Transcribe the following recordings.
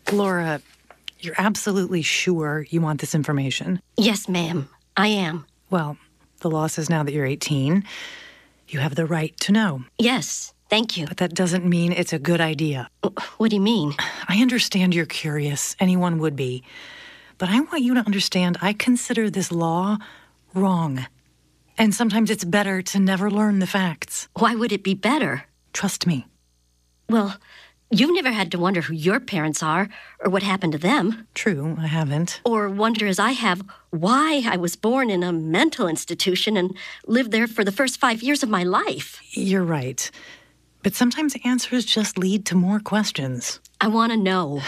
Laura, you're absolutely sure you want this information? Yes, ma'am. I am. Well, the law says now that you're 18, you have the right to know. Yes, thank you. But that doesn't mean it's a good idea. What do you mean? I understand you're curious. Anyone would be. But I want you to understand I consider this law wrong. And sometimes it's better to never learn the facts. Why would it be better? Trust me. Well, you've never had to wonder who your parents are or what happened to them. True, I haven't. Or wonder, as I have, why I was born in a mental institution and lived there for the first 5 years of my life. You're right. But sometimes answers just lead to more questions. I want to know.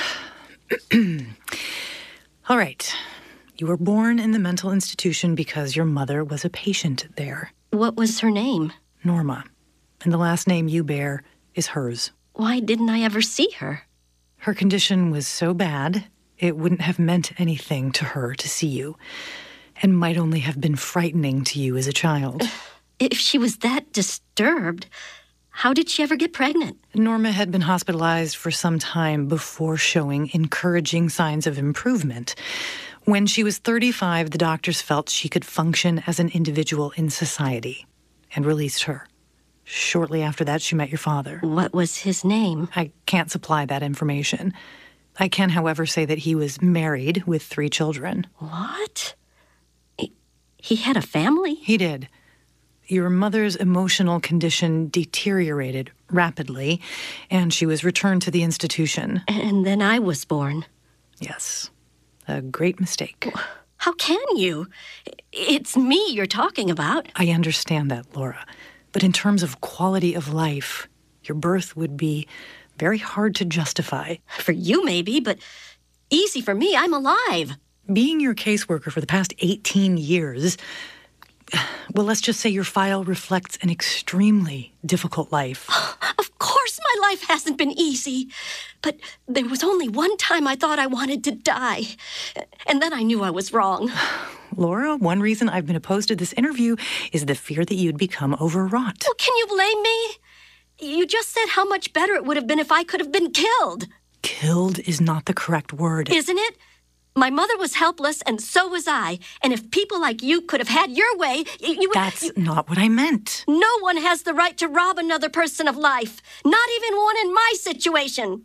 All right. You were born in the mental institution because your mother was a patient there. What was her name? Norma. And the last name you bear is hers. Why didn't I ever see her? Her condition was so bad, it wouldn't have meant anything to her to see you, and might only have been frightening to you as a child. If she was that disturbed, how did she ever get pregnant? Norma had been hospitalized for some time before showing encouraging signs of improvement. When she was 35, the doctors felt she could function as an individual in society and released her. Shortly after that, she met your father. What was his name? I can't supply that information. I can, however, say that he was married with 3 children. What? He had a family? He did. Your mother's emotional condition deteriorated rapidly, and she was returned to the institution. And then I was born. Yes. A great mistake. How can you? It's me you're talking about. I understand that, Laura. But in terms of quality of life, your birth would be very hard to justify. For you, maybe, but easy for me. I'm alive. Being your caseworker for the past 18 years, well, let's just say your file reflects an extremely difficult life. Of course my life hasn't been easy. But there was only one time I thought I wanted to die. And then I knew I was wrong. Laura, one reason I've been opposed to this interview is the fear that you'd become overwrought. Well, can you blame me? You just said how much better it would have been if I could have been killed. Killed is not the correct word. Isn't it? My mother was helpless, and so was I. And if people like you could have had your way, That's not what I meant. No one has the right to rob another person of life. Not even one in my situation.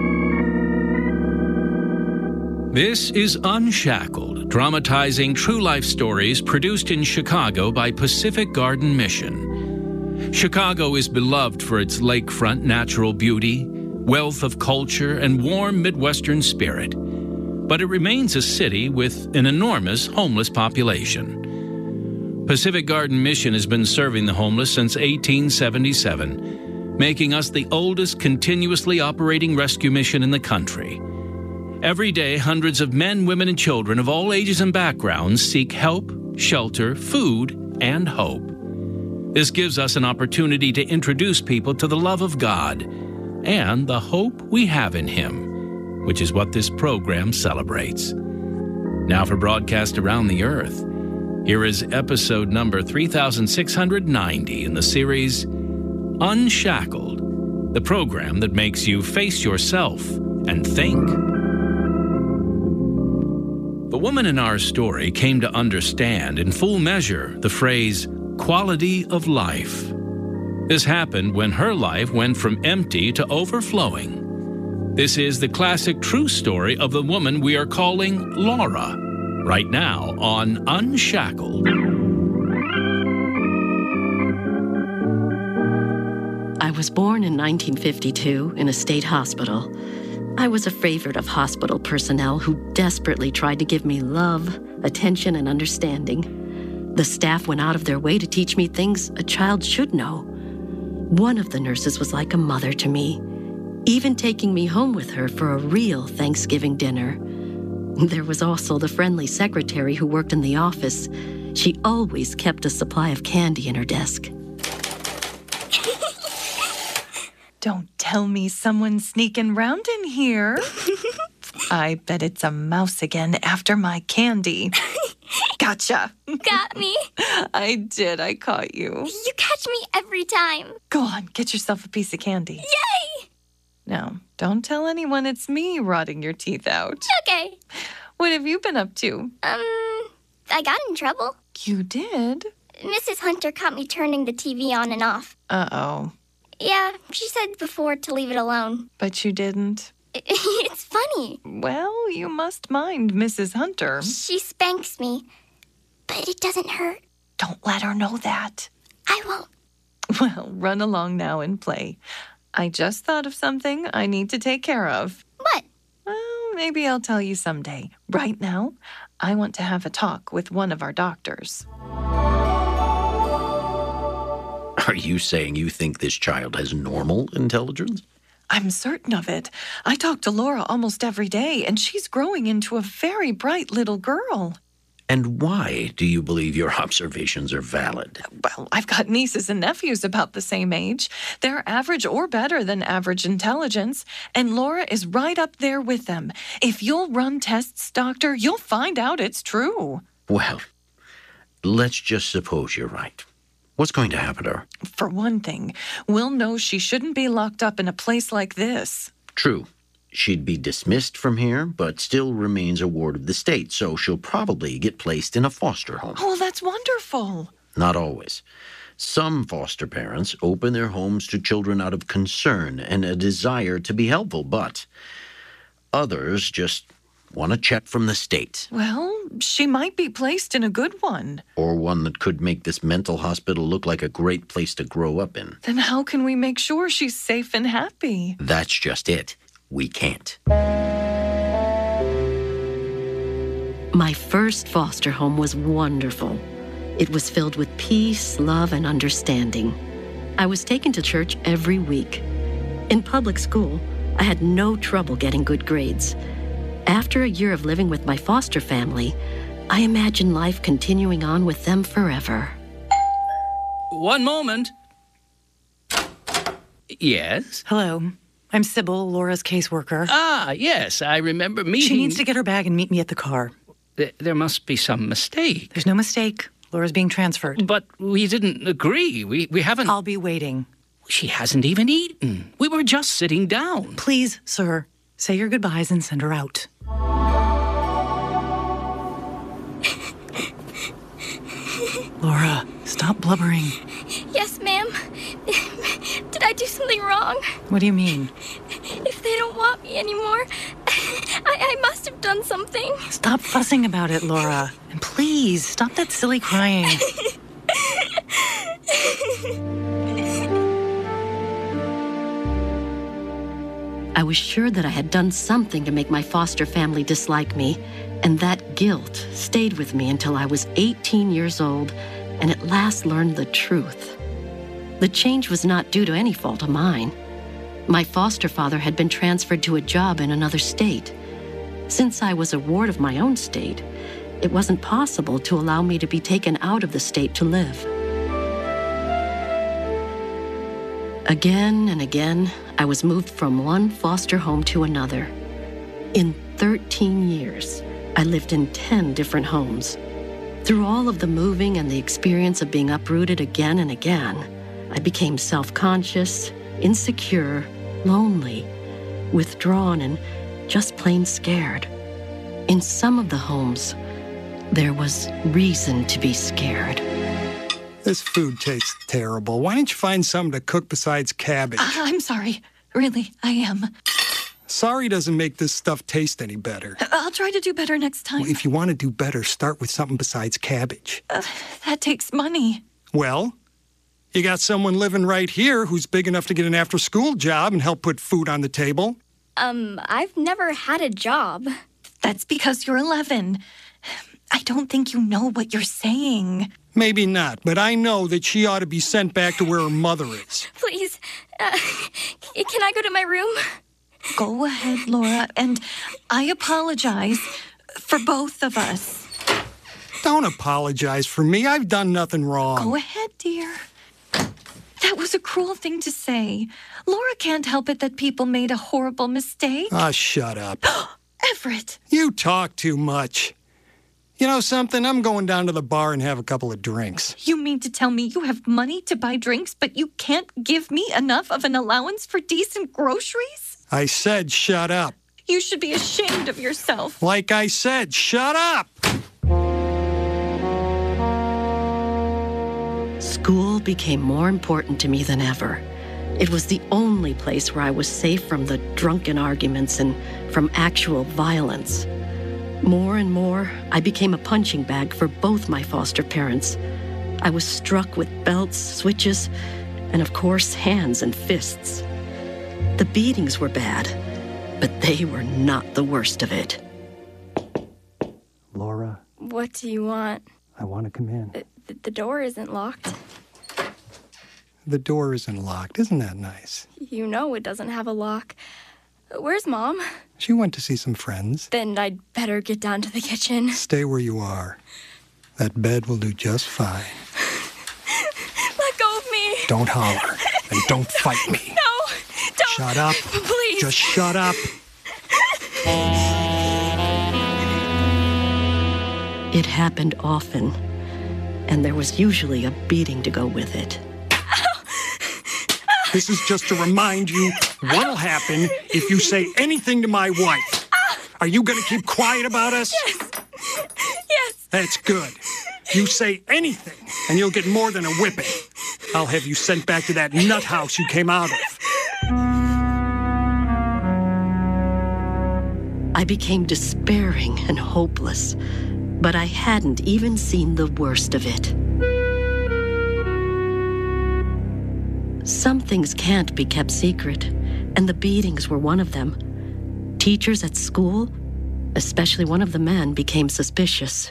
This is Unshackled, dramatizing true life stories produced in Chicago by Pacific Garden Mission. Chicago is beloved for its lakefront natural beauty, wealth of culture, and warm Midwestern spirit. But it remains a city with an enormous homeless population. Pacific Garden Mission has been serving the homeless since 1877, making us the oldest continuously operating rescue mission in the country. Every day, hundreds of men, women, and children of all ages and backgrounds seek help, shelter, food, and hope. This gives us an opportunity to introduce people to the love of God and the hope we have in Him, which is what this program celebrates. Now for broadcast around the earth, here is episode number 3690 in the series Unshackled, the program that makes you face yourself and think. The woman in our story came to understand in full measure the phrase quality of life. This happened when her life went from empty to overflowing. This is the classic true story of the woman we are calling Laura, right now on Unshackled. I was born in 1952 in a state hospital. I was a favorite of hospital personnel who desperately tried to give me love, attention, and understanding. The staff went out of their way to teach me things a child should know. One of the nurses was like a mother to me, even taking me home with her for a real Thanksgiving dinner. There was also the friendly secretary who worked in the office. She always kept a supply of candy in her desk. Don't tell me someone's sneaking round in here. I bet it's a mouse again after my candy. Gotcha. Got me. I did. I caught you. You catch me every time. Go on, get yourself a piece of candy. Yay! Now, don't tell anyone it's me rotting your teeth out. Okay. What have you been up to? I got in trouble. You did? Mrs. Hunter caught me turning the TV on and off. Uh-oh. Yeah, she said before to leave it alone. But you didn't? It's funny. Well, you must mind Mrs. Hunter. She spanks me, but it doesn't hurt. Don't let her know that. I won't. Well, run along now and play. I just thought of something I need to take care of. What? Well, maybe I'll tell you someday. Right now, I want to have a talk with one of our doctors. Are you saying you think this child has normal intelligence? I'm certain of it. I talk to Laura almost every day, and she's growing into a very bright little girl. And why do you believe your observations are valid? Well, I've got nieces and nephews about the same age. They're average or better than average intelligence, and Laura is right up there with them. If you'll run tests, Doctor, you'll find out it's true. Well, let's just suppose you're right. What's going to happen to her? For one thing, we'll know she shouldn't be locked up in a place like this. True. She'd be dismissed from here, but still remains a ward of the state, so she'll probably get placed in a foster home. Oh, that's wonderful. Not always. Some foster parents open their homes to children out of concern and a desire to be helpful, but others just want a check from the state. Well, she might be placed in a good one. Or one that could make this mental hospital look like a great place to grow up in. Then how can we make sure she's safe and happy? That's just it. We can't. My first foster home was wonderful. It was filled with peace, love, and understanding. I was taken to church every week. In public school, I had no trouble getting good grades. After a year of living with my foster family, I imagined life continuing on with them forever. One moment. Yes? Hello. I'm Sybil, Laura's caseworker. Ah, yes, I remember meeting... She needs to get her bag and meet me at the car. There must be some mistake. There's no mistake. Laura's being transferred. But we didn't agree. We haven't... I'll be waiting. She hasn't even eaten. We were just sitting down. Please, sir, say your goodbyes and send her out. Laura, stop blubbering. Yes, ma'am. Did I do something wrong? What do you mean? If they don't want me anymore, I must have done something. Stop fussing about it, Laura. And please, stop that silly crying. I was sure that I had done something to make my foster family dislike me, and that guilt stayed with me until I was 18 years old and at last learned the truth. The change was not due to any fault of mine. My foster father had been transferred to a job in another state. Since I was a ward of my own state, it wasn't possible to allow me to be taken out of the state to live. Again and again, I was moved from one foster home to another. In 13 years, I lived in 10 different homes. Through all of the moving and the experience of being uprooted again and again, I became self-conscious, insecure, lonely, withdrawn, and just plain scared. In some of the homes, there was reason to be scared. This food tastes terrible. Why don't you find something to cook besides cabbage? I'm sorry. Really, I am. Sorry doesn't make this stuff taste any better. I'll try to do better next time. Well, if you want to do better, start with something besides cabbage. That takes money. Well, you got someone living right here who's big enough to get an after-school job and help put food on the table. I've never had a job. That's because you're 11. I don't think you know what you're saying. Maybe not, but I know that she ought to be sent back to where her mother is. Please, can I go to my room? Go ahead, Laura, and I apologize for both of us. Don't apologize for me. I've done nothing wrong. Go ahead, dear. That was a cruel thing to say. Laura can't help it that people made a horrible mistake. Ah, shut up. Everett! You talk too much. You know something? I'm going down to the bar and have a couple of drinks. You mean to tell me you have money to buy drinks, but you can't give me enough of an allowance for decent groceries? I said shut up. You should be ashamed of yourself. Like I said, shut up! School became more important to me than ever. It was the only place where I was safe from the drunken arguments and from actual violence. More and more, I became a punching bag for both my foster parents. I was struck with belts, switches, and of course, hands and fists. The beatings were bad, but they were not the worst of it. Laura, What do you want? I want to come in. The door isn't locked. The door isn't locked. Isn't that nice? You know it doesn't have a lock. Where's Mom? She went to see some friends. Then I'd better get down to the kitchen. Stay where you are. That bed will do just fine. Let go of me. Don't holler. And don't fight me. No, don't. Shut up. Please. Just shut up. It happened often, and there was usually a beating to go with it. This is just to remind you what'll happen if you say anything to my wife. Are you going to keep quiet about us? Yes. That's good. You say anything, and you'll get more than a whipping. I'll have you sent back to that nut house you came out of. I became despairing and hopeless, but I hadn't even seen the worst of it. Some things can't be kept secret, and the beatings were one of them. Teachers at school, especially one of the men, became suspicious.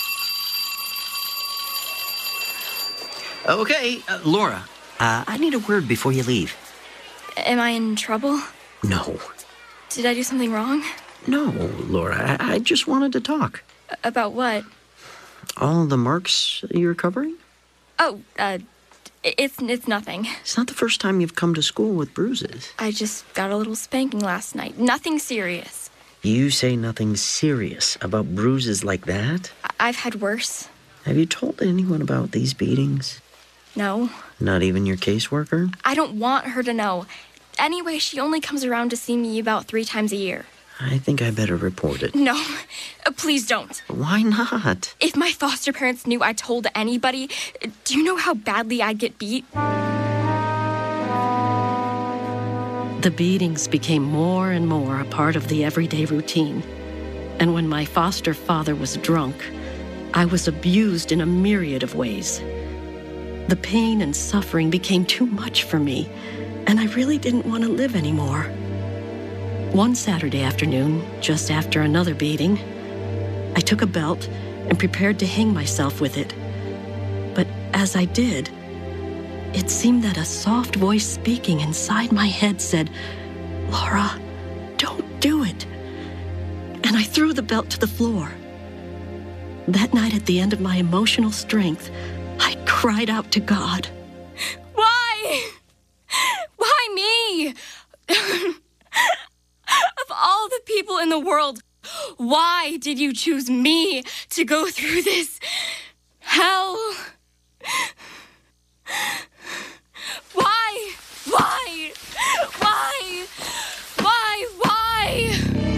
Okay, Laura, I need a word before you leave. Am I in trouble? No. Did I do something wrong? No, Laura, I just wanted to talk. About what? All the marks you're covering? Oh, it's nothing. It's not the first time you've come to school with bruises. I just got a little spanking last night. Nothing serious. You say nothing serious about bruises like that? I've had worse. Have you told anyone about these beatings? No. Not even your caseworker? I don't want her to know. Anyway, she only comes around to see me about 3 times a year. I think I better report it. No, please don't. Why not? If my foster parents knew I told anybody, do you know how badly I'd get beat? The beatings became more and more a part of the everyday routine. And when my foster father was drunk, I was abused in a myriad of ways. The pain and suffering became too much for me, and I really didn't want to live anymore. One Saturday afternoon, just after another beating, I took a belt and prepared to hang myself with it. But as I did, it seemed that a soft voice speaking inside my head said, "Laura, don't do it." And I threw the belt to the floor. That night, at the end of my emotional strength, I cried out to God. Why? Why me? Of all the people in the world, why did you choose me to go through this hell? Why? Why? Why? Why? Why?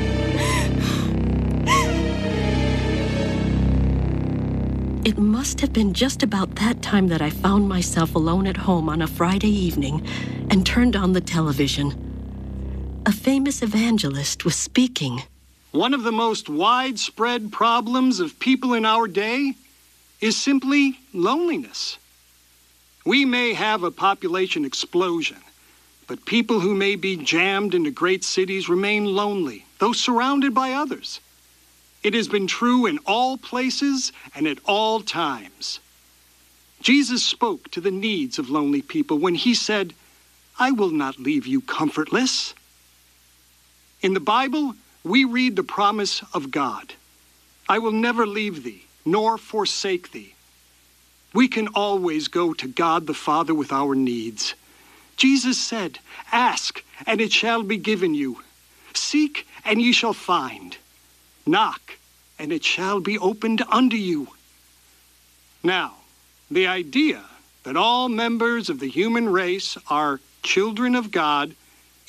It must have been just about that time that I found myself alone at home on a Friday evening and turned on the television. A famous evangelist was speaking. One of the most widespread problems of people in our day is simply loneliness. We may have a population explosion, but people who may be jammed into great cities remain lonely, though surrounded by others. It has been true in all places and at all times. Jesus spoke to the needs of lonely people when he said, "I will not leave you comfortless." In the Bible, we read the promise of God. "I will never leave thee, nor forsake thee." We can always go to God the Father with our needs. Jesus said, "Ask, and it shall be given you. Seek, and ye shall find. Knock, and it shall be opened unto you." Now, the idea that all members of the human race are children of God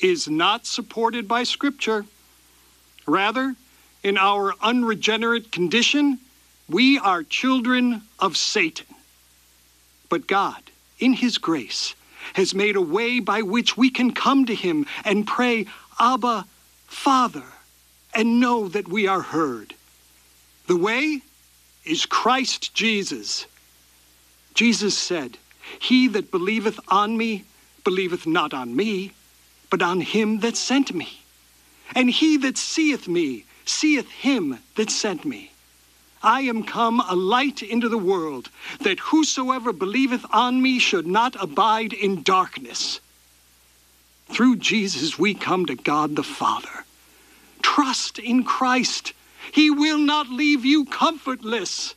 is not supported by Scripture. Rather, in our unregenerate condition, we are children of Satan. But God, in His grace, has made a way by which we can come to Him and pray, Abba, Father, and know that we are heard. The way is Christ Jesus. Jesus said, He that believeth on me, believeth not on me, but on him that sent me. And he that seeth me, seeth him that sent me. I am come a light into the world, that whosoever believeth on me should not abide in darkness. Through Jesus we come to God the Father. Trust in Christ. He will not leave you comfortless.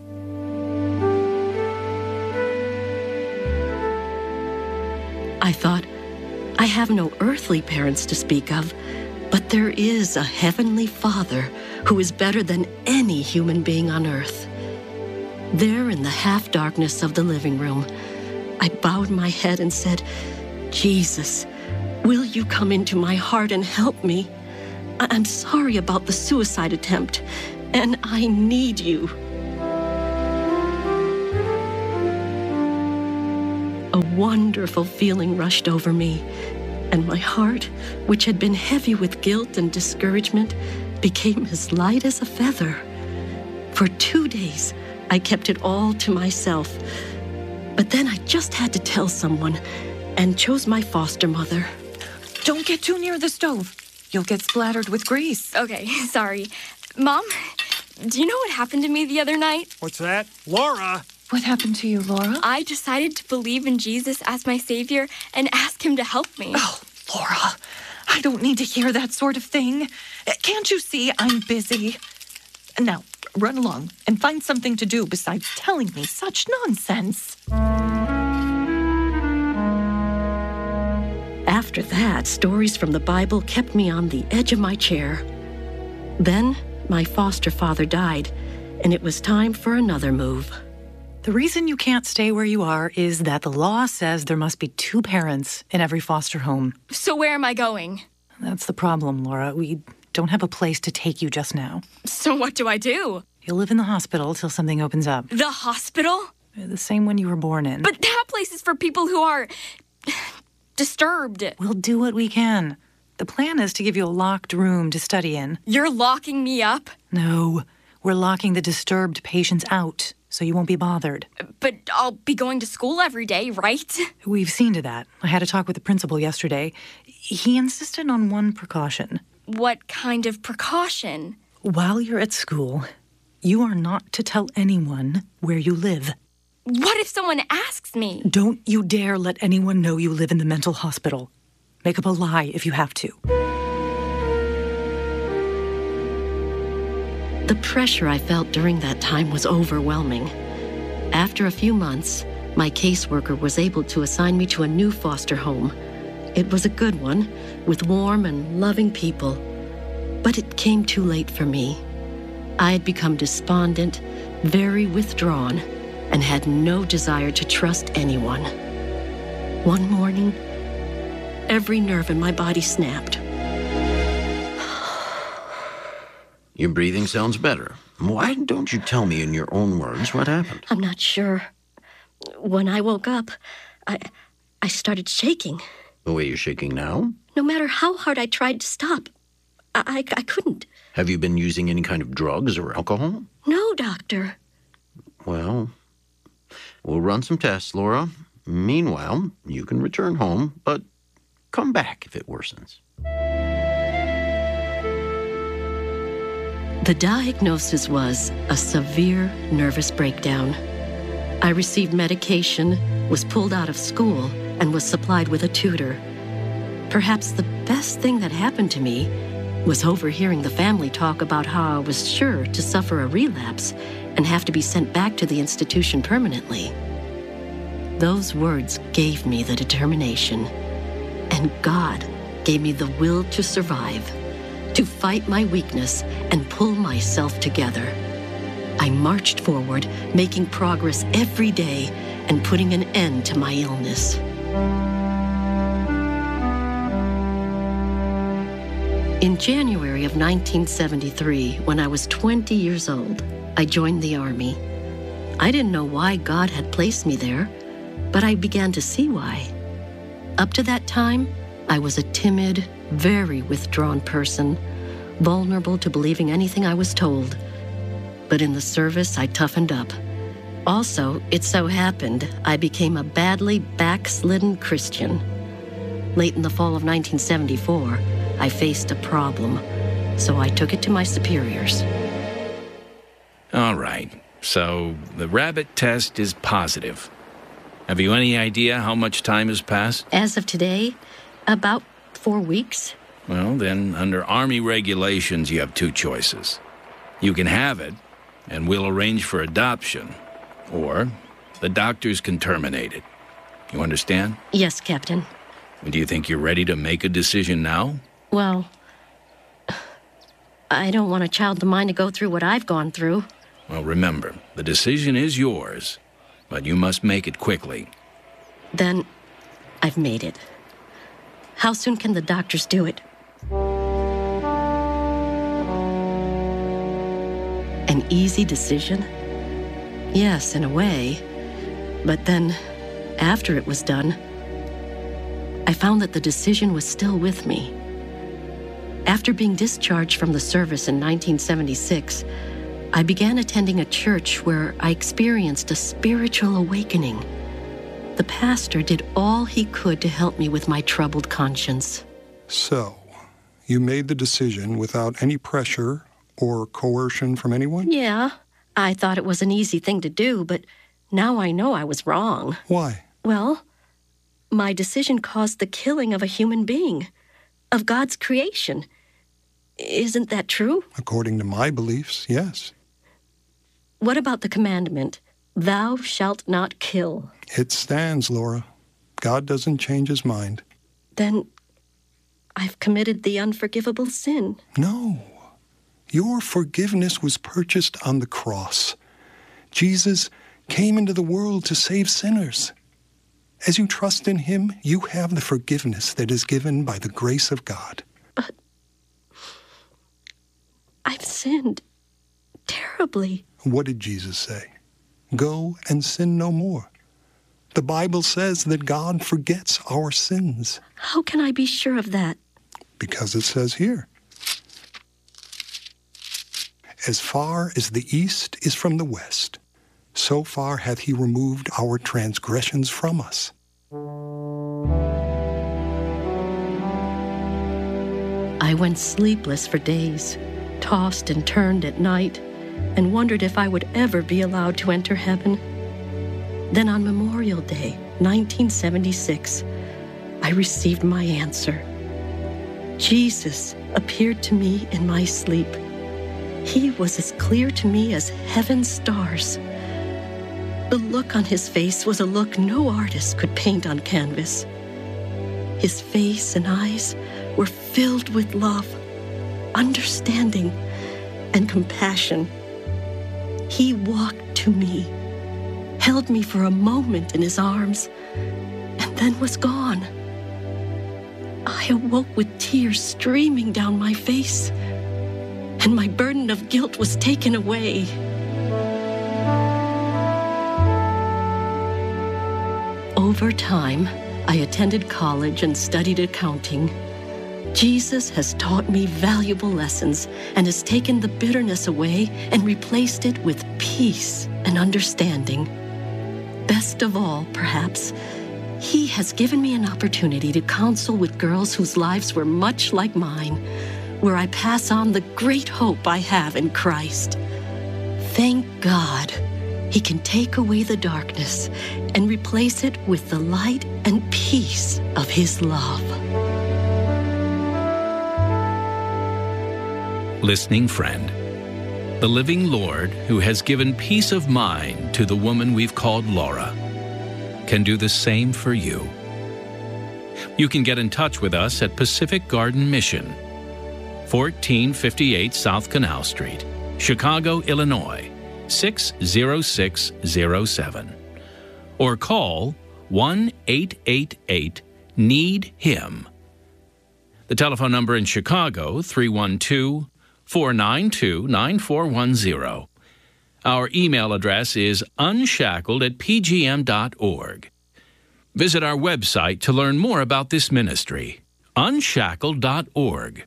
I thought, I have no earthly parents to speak of, but there is a heavenly Father who is better than any human being on earth. There in the half-darkness of the living room, I bowed my head and said, Jesus, will you come into my heart and help me? I'm sorry about the suicide attempt, and I need you. A wonderful feeling rushed over me, and my heart, which had been heavy with guilt and discouragement, became as light as a feather. For 2 days, I kept it all to myself. But then I just had to tell someone, and chose my foster mother. Don't get too near the stove. You'll get splattered with grease. Okay, sorry. Mom, do you know what happened to me the other night? What's that? Laura! What happened to you, Laura? I decided to believe in Jesus as my savior and ask him to help me. Oh, Laura, I don't need to hear that sort of thing. Can't you see I'm busy? Now, run along and find something to do besides telling me such nonsense. After that, stories from the Bible kept me on the edge of my chair. Then, my foster father died, and it was time for another move. The reason you can't stay where you are is that the law says there must be 2 parents in every foster home. So where am I going? That's the problem, Laura. We don't have a place to take you just now. So what do I do? You'll live in the hospital till something opens up. The hospital? The same one you were born in. But that place is for people who are disturbed. We'll do what we can. The plan is to give you a locked room to study in. You're locking me up? No, we're locking the disturbed patients out, so you won't be bothered. But I'll be going to school every day, right? We've seen to that. I had a talk with the principal yesterday. He insisted on one precaution. What kind of precaution? While you're at school, you are not to tell anyone where you live. What if someone asks me? Don't you dare let anyone know you live in the mental hospital. Make up a lie if you have to. The pressure I felt during that time was overwhelming. After a few months, my caseworker was able to assign me to a new foster home. It was a good one, with warm and loving people. But it came too late for me. I had become despondent, very withdrawn, and had no desire to trust anyone. One morning, every nerve in my body snapped. Your breathing sounds better. Why don't you tell me in your own words what happened? I'm not sure. When I woke up, I started shaking. The way you're shaking now? No matter how hard I tried to stop, I couldn't. Have you been using any kind of drugs or alcohol? No, doctor. Well, we'll run some tests, Laura. Meanwhile, you can return home, but come back if it worsens. The diagnosis was a severe nervous breakdown. I received medication, was pulled out of school, and was supplied with a tutor. Perhaps the best thing that happened to me was overhearing the family talk about how I was sure to suffer a relapse and have to be sent back to the institution permanently. Those words gave me the determination, and God gave me the will to survive, to fight my weakness and pull myself together. I marched forward, making progress every day and putting an end to my illness. In January of 1973, when I was 20 years old, I joined the Army. I didn't know why God had placed me there, but I began to see why. Up to that time, I was a timid, very withdrawn person, vulnerable to believing anything I was told. But in the service, I toughened up. Also, it so happened I became a badly backslidden Christian. Late in the fall of 1974, I faced a problem, so I took it to my superiors. All right, so the rabbit test is positive. Have you any idea how much time has passed? As of today, about 4 weeks. Well, then, under Army regulations, you have two choices. You can have it, and we'll arrange for adoption, or the doctors can terminate it. You understand? Yes, Captain. Do you think you're ready to make a decision now? Well, I don't want a child of mine to go through what I've gone through. Well, remember, the decision is yours, but you must make it quickly. Then, I've made it. How soon can the doctors do it? An easy decision? Yes, in a way. But then, after it was done, I found that the decision was still with me. After being discharged from the service in 1976, I began attending a church where I experienced a spiritual awakening. The pastor did all he could to help me with my troubled conscience. So, you made the decision without any pressure or coercion from anyone? Yeah, I thought it was an easy thing to do, but now I know I was wrong. Why? Well, my decision caused the killing of a human being, of God's creation. Isn't that true? According to my beliefs, yes. What about the commandment, "Thou shalt not kill"? It stands, Laura. God doesn't change his mind. Then I've committed the unforgivable sin. No. Your forgiveness was purchased on the cross. Jesus came into the world to save sinners. As you trust in him, you have the forgiveness that is given by the grace of God. But I've sinned terribly. What did Jesus say? Go and sin no more. The Bible says that God forgets our sins. How can I be sure of that? Because it says here, as far as the east is from the west, so far hath he removed our transgressions from us. I went sleepless for days, tossed and turned at night, and wondered if I would ever be allowed to enter heaven. Then on Memorial Day, 1976, I received my answer. Jesus appeared to me in my sleep. He was as clear to me as heaven's stars. The look on his face was a look no artist could paint on canvas. His face and eyes were filled with love, understanding, and compassion. He walked to me, held me for a moment in his arms, and then was gone. I awoke with tears streaming down my face, and my burden of guilt was taken away. Over time, I attended college and studied accounting. Jesus has taught me valuable lessons and has taken the bitterness away and replaced it with peace and understanding. Best of all, perhaps, he has given me an opportunity to counsel with girls whose lives were much like mine, where I pass on the great hope I have in Christ. Thank God, he can take away the darkness and replace it with the light and peace of his love. Listening friend, the living Lord, who has given peace of mind to the woman we've called Laura, can do the same for you. You can get in touch with us at Pacific Garden Mission, 1458 South Canal Street, Chicago, Illinois, 60607. Or call 1-888-NEED-HIM. The telephone number in Chicago, 312-492-9410. Our email address is unshackled@pgm.org. Visit our website to learn more about this ministry, unshackled.org.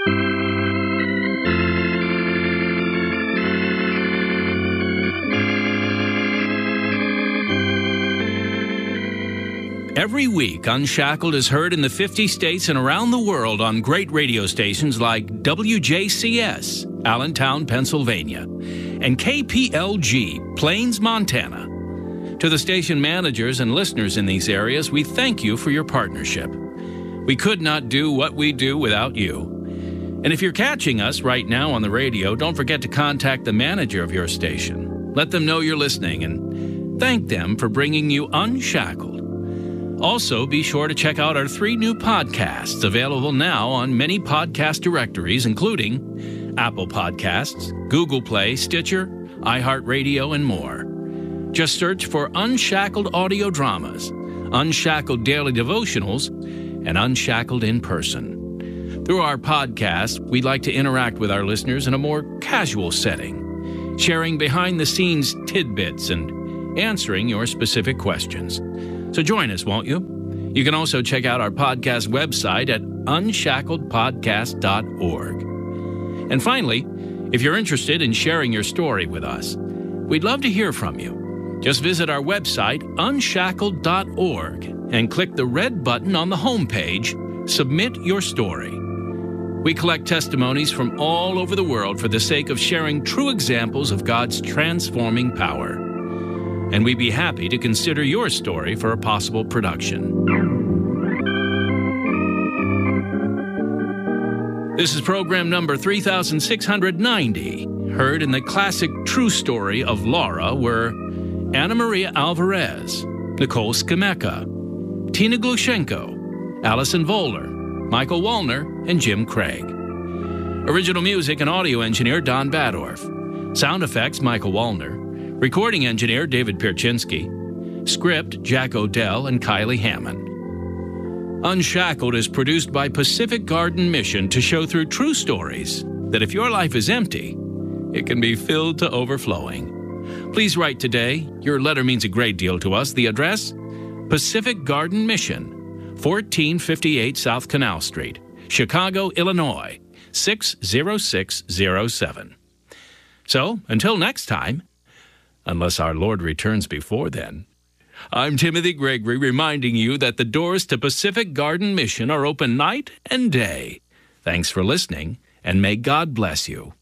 Every week, Unshackled is heard in the 50 states and around the world on great radio stations like WJCS, Allentown, Pennsylvania, and KPLG, Plains, Montana. To the station managers and listeners in these areas, we thank you for your partnership. We could not do what we do without you. And if you're catching us right now on the radio, don't forget to contact the manager of your station. Let them know you're listening and thank them for bringing you Unshackled. Also, be sure to check out our 3 new podcasts available now on many podcast directories, including Apple Podcasts, Google Play, Stitcher, iHeartRadio, and more. Just search for Unshackled Audio Dramas, Unshackled Daily Devotionals, and Unshackled in Person. Through our podcast, we'd like to interact with our listeners in a more casual setting, sharing behind-the-scenes tidbits and answering your specific questions. So join us, won't you? You can also check out our podcast website at unshackledpodcast.org. And finally, if you're interested in sharing your story with us, we'd love to hear from you. Just visit our website, unshackled.org, and click the red button on the homepage, Submit Your Story. We collect testimonies from all over the world for the sake of sharing true examples of God's transforming power. And we'd be happy to consider your story for a possible production. This is program number 3690, heard in the classic true story of Laura, were Anna Maria Alvarez, Nicole Skimeka, Tina Glushenko, Allison Voller, Michael Wallner, and Jim Craig. Original music and audio engineer Don Badorf. Sound effects Michael Wallner. Recording engineer David Pierczynski. Script Jack Odell and Kylie Hammond. Unshackled is produced by Pacific Garden Mission to show through true stories that if your life is empty, it can be filled to overflowing. Please write today. Your letter means a great deal to us. The address? Pacific Garden Mission, 1458 South Canal Street, Chicago, Illinois, 60607. So, until next time, unless our Lord returns before then, I'm Timothy Gregory reminding you that the doors to Pacific Garden Mission are open night and day. Thanks for listening, and may God bless you.